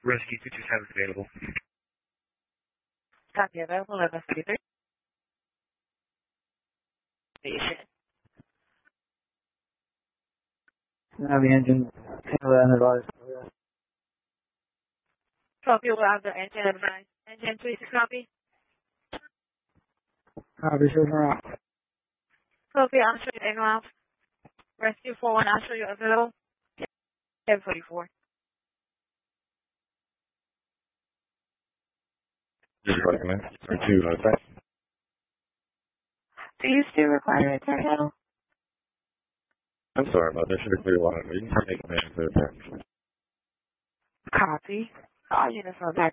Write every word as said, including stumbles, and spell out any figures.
Rescue two two seven is available. Copy, available, eleven thirty-three. Station. Now the engine, and advised. Copy, we'll have the engine advice. Engine, please copy. Copy, silver out. Copy, I'll show you inbound. Rescue four one, I'll show you available. ten forty-four. Just recommend. Or two, uh, thanks. Do you still require a turn handle? I'm sorry about that. Should have cleared water. You can take advantage of that. Copy. All units on back.